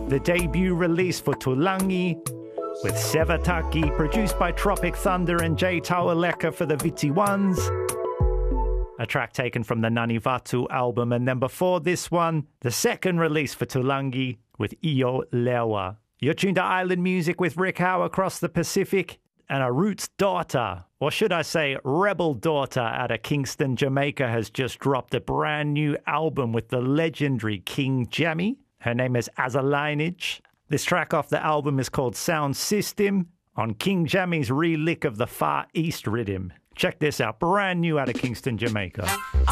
the debut release for Tulangi, with Sevataki, produced by Tropic Thunder and Jay Tawaleka for the Viti Ones. A track taken from the Nanivatu album, and then before this one, the second release for Tulangi with Iyo Lewa. You're tuned to Island Music with Rick Howe across the Pacific, and a Roots daughter, or should I say rebel daughter, out of Kingston, Jamaica, has just dropped a brand new album with the legendary King Jammy. Her name is Azalineage. This track off the album is called Sound System, on King Jammy's relick of the Far East rhythm. Check this out, brand new out of Kingston, Jamaica.